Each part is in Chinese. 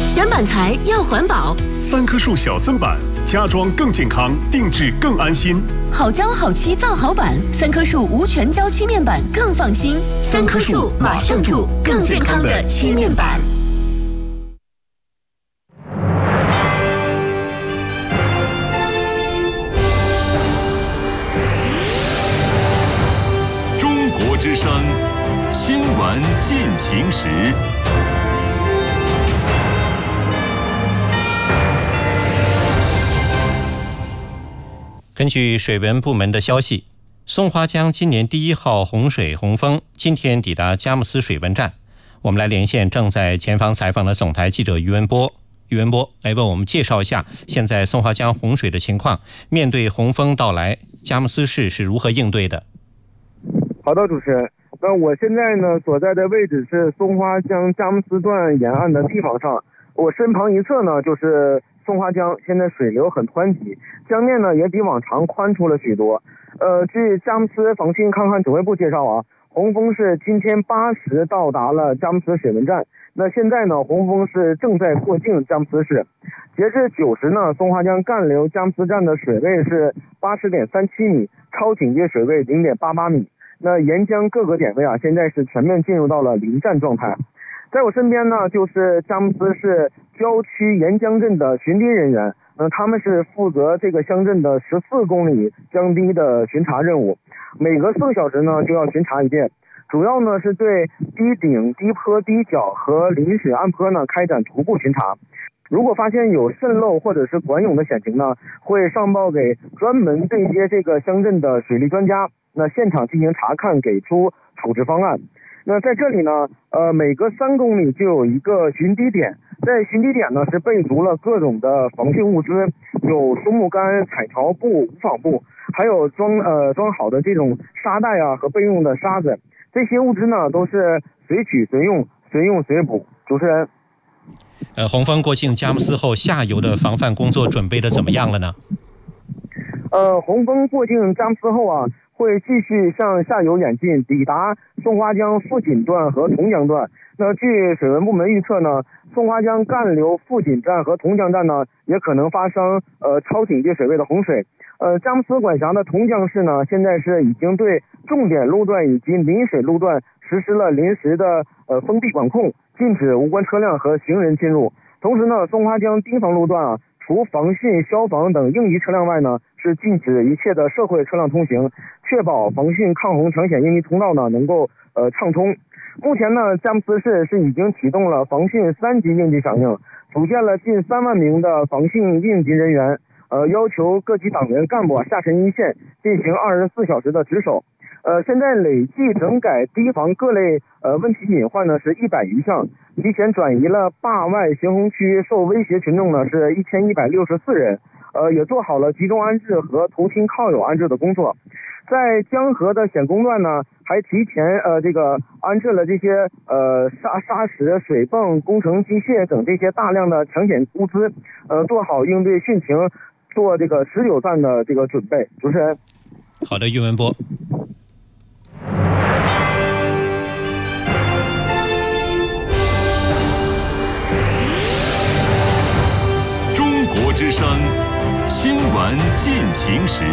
选板材要环保， 三棵树小森板，家装更健康，定制更安心。 好胶好漆造好板，三棵树无全胶漆面板更放心。三棵树马上住更健康的漆面板。 中国之声新闻进行时。 根据水文部门的消息，松花江今年第1号洪水洪峰今天抵达佳木斯水文站。我们来连线正在前方采访的总台记者于文波。于文波来为我们介绍一下现在松花江洪水的情况。面对洪峰到来，佳木斯市是如何应对的？ 好的，主持人。那我现在呢所在的位置是松花江佳木斯段沿岸的地方上，我身旁一侧呢就是松花江，现在水流很湍急，江面呢也比往常宽出了许多。据佳木斯防汛抗旱指挥部介绍啊，洪峰是今天8时到达了佳木斯水文站。那现在呢，洪峰是正在过境佳木斯市。截至9时呢，松花江干流佳木斯站的水位是80.37米，超警戒水位0.88米。那沿江各个点位啊，现在是全面进入到了临战状态。在我身边呢，就是佳木斯市郊区沿江镇的巡堤人员，他们是负责这个乡镇的14公里江堤的巡查任务，每隔4个小时呢就要巡查一遍，主要呢是对堤顶、堤坡、堤角和临水岸坡呢开展徒步巡查。如果发现有渗漏或者是管涌的险情呢，会上报给专门对接这个乡镇的水利专家，那现场进行查看，给出处置方案。那在这里呢，每隔3公里就有一个巡堤点，在巡堤点呢是备足了各种的防汛物资，有松木杆、彩条布、无纺布，还有装好的这种沙袋啊和备用的沙子，这些物资呢都是随取随用，随用随补。主持人， 洪峰过境佳木斯后，下游的防范工作准备的怎么样了呢？ 洪峰过境佳木斯后啊，会继续向下游演进，抵达松花江富锦段和同江段。那据水文部门预测呢，松花江干流富锦站和同江站呢，也可能发生超警戒水位的洪水。佳木斯管辖的同江市呢，现在是已经对重点路段以及临水路段实施了临时的封闭管控，禁止无关车辆和行人进入。同时呢，松花江堤防路段啊，除防汛、消防等应急车辆外呢，是禁止一切的社会车辆通行，确保防汛抗洪抢险应急通道呢能够畅通。目前呢，佳木斯市是已经启动了防汛3级应急响应，组建了近3万名的防汛应急人员，要求各级党员干部下沉一线，进行24小时的值守。现在累计整改堤防各类问题隐患呢是100余项，提前转移了坝外行洪区受威胁群众呢是1164人，也做好了集中安置和投亲靠友安置的工作。在江河的险工段呢，还提前安置了这些砂石、水泵、工程机械等这些大量的抢险物资，做好应对汛情，做这个持久战的这个准备。主持人， 好的，于文波。 中国之声新闻进行时。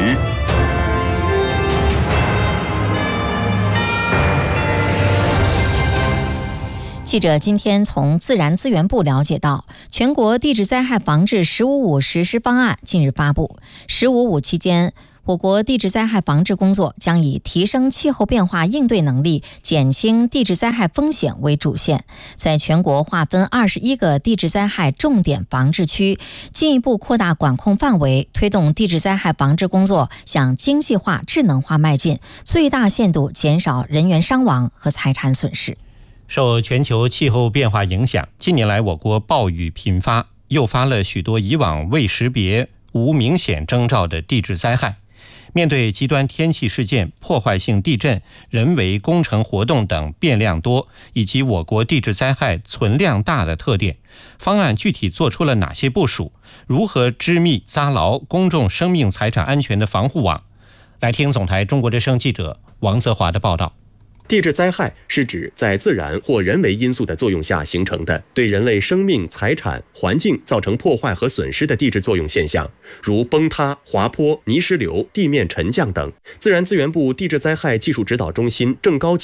记者今天从自然资源部了解到，全国地质灾害防治“15+5”实施方案近日发布。“15+5”期间，我国地质灾害防治工作将以提升气候变化应对能力、减轻地质灾害风险为主线，在全国划分21个地质灾害重点防治区，进一步扩大管控范围，推动地质灾害防治工作向精细化、智能化迈进，最大限度减少人员伤亡和财产损失。 受全球气候变化影响，近年来我国暴雨频发，诱发了许多以往未识别、无明显征兆的地质灾害。面对极端天气事件、破坏性地震、人为工程活动等变量多，以及我国地质灾害存量大的特点，方案具体做出了哪些部署？如何织密扎牢公众生命财产安全的防护网？来听总台中国之声记者王泽华的报道。 地质灾害是指在自然或人为因素的作用下形成的，对人类生命、财产、环境造成破坏和损失的地质作用现象，如崩塌、滑坡、泥石流、地面沉降等。自然资源部地质灾害技术指导中心郑高